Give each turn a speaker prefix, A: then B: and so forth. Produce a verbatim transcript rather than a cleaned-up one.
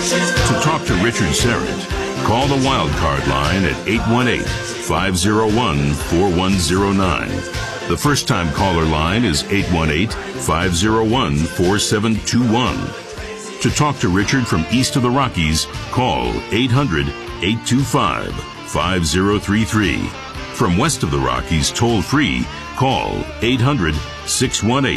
A: To talk to Richard Serrett, call the Wildcard line at eight one eight, five zero one, four one zero nine. The first-time caller line is eight one eight, five zero one, four seven two one. To talk to Richard from east of the Rockies, call eight hundred, eight two five, five zero three three. From west of the Rockies, toll-free, call eight hundred, six one eight